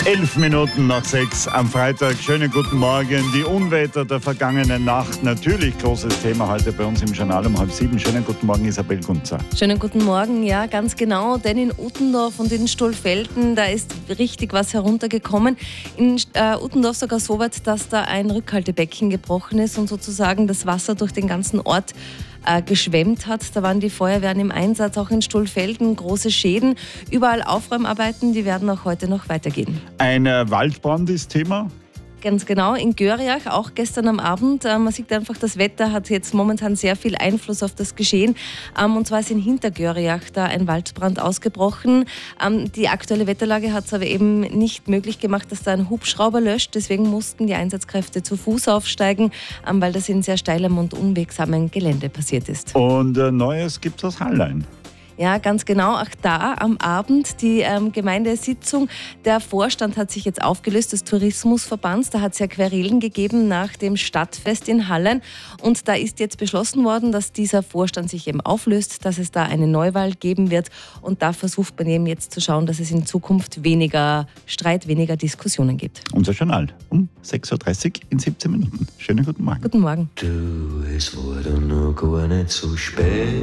11 Minuten nach 6 am Freitag. Schönen guten Morgen. Die Unwetter der vergangenen Nacht. Natürlich großes Thema heute bei uns im Journal um 6:30. Schönen guten Morgen, Isabel Gunzer. Schönen guten Morgen, ja, ganz genau. Denn in Uttendorf und in Stollfelden, da ist richtig was heruntergekommen. In Uttendorf sogar so weit, dass da ein Rückhaltebecken gebrochen ist und sozusagen das Wasser durch den ganzen Ort geschwemmt hat. Da waren die Feuerwehren im Einsatz, auch in Stollfelden, große Schäden. Überall Aufräumarbeiten, die werden auch heute noch weitergehen. Ein Waldbrand ist Thema. Ganz genau, in Göriach, auch gestern am Abend. Man sieht einfach, das Wetter hat jetzt momentan sehr viel Einfluss auf das Geschehen. Und zwar ist in Hintergöriach da ein Waldbrand ausgebrochen. Die aktuelle Wetterlage hat es aber eben nicht möglich gemacht, dass da ein Hubschrauber löscht. Deswegen mussten die Einsatzkräfte zu Fuß aufsteigen, weil das in sehr steilem und unwegsamen Gelände passiert ist. Und Neues gibt es aus Hallein. Ja, ganz genau. Auch da am Abend die Gemeindesitzung. Der Vorstand hat sich jetzt aufgelöst des Tourismusverbands. Da hat es ja Querelen gegeben nach dem Stadtfest in Hallein. Und da ist jetzt beschlossen worden, dass dieser Vorstand sich eben auflöst, dass es da eine Neuwahl geben wird. Und da versucht man eben jetzt zu schauen, dass es in Zukunft weniger Streit, weniger Diskussionen gibt. Unser Journal um 6:30 Uhr in 17 Minuten. Schönen guten Morgen. Guten Morgen. Du, es war dann noch gar nicht so spät.